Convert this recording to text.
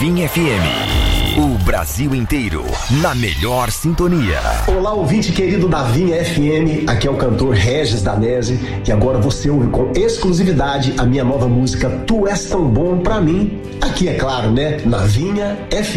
Vinha FM. O Brasil inteiro na melhor sintonia. Olá, ouvinte querido da Vinha FM. Aqui é o cantor Regis Danese e agora você ouve com exclusividade a minha nova música Tu És Tão Bom Pra Mim. Aqui, é claro, né? Na Vinha FM.